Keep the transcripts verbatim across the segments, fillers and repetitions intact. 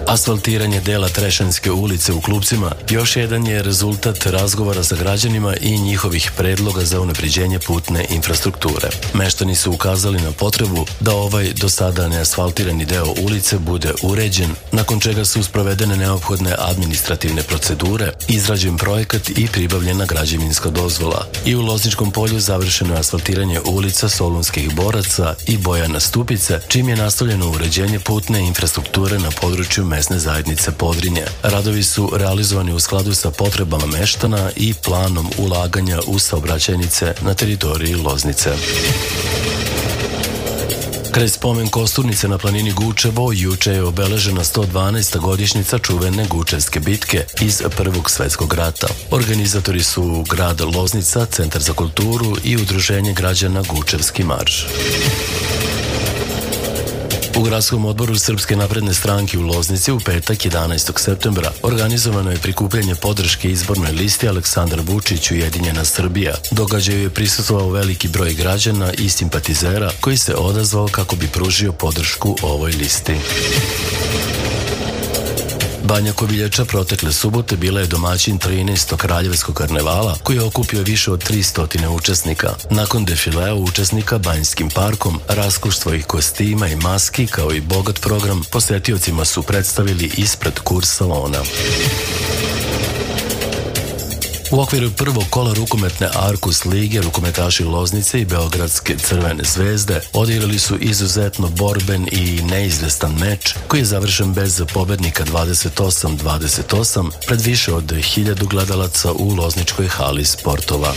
Asfaltiranje dela Trešanjske ulice u Klupcima još jedan je rezultat razgovora sa građanima i njihovih predloga za unapređenje putne infrastrukture. Meštani su ukazali na potrebu da ovaj do sada neasfaltirani deo ulice bude uređen, nakon čega su sprovedene neophodne administrativne procedure, izrađen projekat i pribavljena građevinska dozvola. I u Lozničkom polju završeno je asfaltiranje ulica Solunskih boraca i Bojana Stupice, čim je nastavljeno uređenje putne infrastrukture na području mesne zajednice Podrinje. Radovi su realizovani u skladu sa potrebama meštana i planom ulaganja u saobraćajnice na teritoriji Loznice. Kraj spomen kosturnice na planini Gučevo juče je obeležena sto dvanaesta godišnjica čuvene Gučevske bitke iz Prvog svetskog rata. Organizatori su grad Loznica, Centar za kulturu i Udruženje građana Gučevski marš. U gradskom odboru Srpske napredne stranke u Loznici u petak jedanaestog septembra organizovano je prikupljanje podrške izbornoj listi Aleksandar Vučić Ujedinjena Srbija. Događaju je prisustvovao veliki broj građana i simpatizera koji se odazvao kako bi pružio podršku ovoj listi. Banja Koviljača protekle subote bila je domaćin trinaestog kraljevskog karnevala koji je okupio više od tristo učesnika. Nakon defilea učesnika Banjskim parkom, raskoš svojih kostima i maski kao i bogat program posetiocima su predstavili ispred Kurs salona. U okviru prvog kola rukometne Arkus lige rukometaši Loznice i Beogradske Crvene zvezde odigrali su izuzetno borben i neizvestan meč koji je završen bez pobednika dvadeset osam dvadeset osam pred više od hiljadu gledalaca u Lozničkoj hali sportova.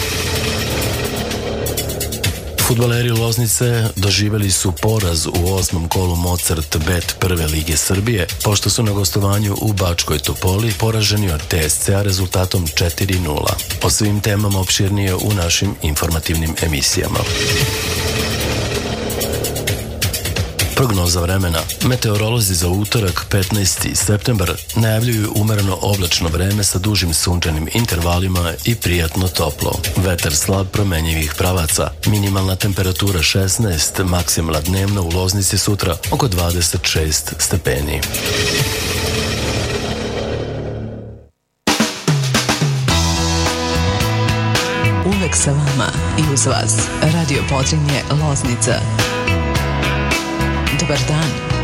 Fudbaleri Loznice doživeli su poraz u osmom kolu Mozart Bet prve lige Srbije, pošto su na gostovanju u Bačkoj Topoli poraženi od T S C A rezultatom četiri nula. O svim temama opširnije u našim informativnim emisijama. Prognoza vremena. Meteorolozi za utorak petnaesti septembar najavljuju umereno oblačno vreme sa dužim sunčanim intervalima i prijatno toplo. Vetar slab promenjivih pravaca. Minimalna temperatura šesnaest, maksimalna dnevna u Loznici sutra oko dvadeset šest stepeni. Uvek sa vama i uz vas. Radio Podrinje Loznica. Dobar dan.